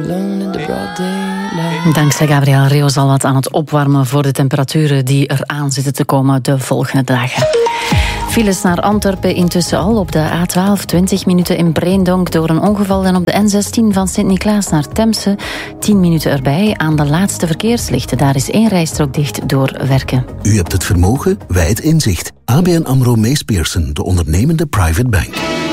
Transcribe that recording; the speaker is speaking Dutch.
Dankzij Gabriel Reeuws al wat aan het opwarmen voor de temperaturen die eraan zitten te komen de volgende dagen. Files naar Antwerpen intussen al op de A12, 20 minuten in Breendonk door een ongeval en op de N16 van Sint-Niklaas naar Temse, 10 minuten erbij aan de laatste verkeerslichten. Daar is 1 rijstrook dicht door werken. U hebt het vermogen, wij het inzicht. ABN AMRO Mees Pierson, de ondernemende private bank.